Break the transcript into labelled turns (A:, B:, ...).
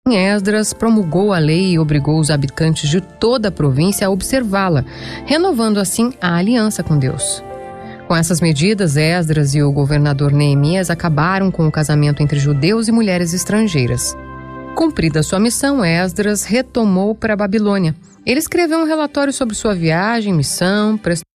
A: Esdras promulgou a lei e obrigou os habitantes de toda a província a observá-la, renovando assim a aliança com Deus. Com essas medidas, Esdras e o governador Neemias acabaram com o casamento entre judeus e mulheres estrangeiras. Cumprida sua missão, Esdras retomou para a Babilônia. Ele escreveu um relatório sobre sua viagem, missão, prestou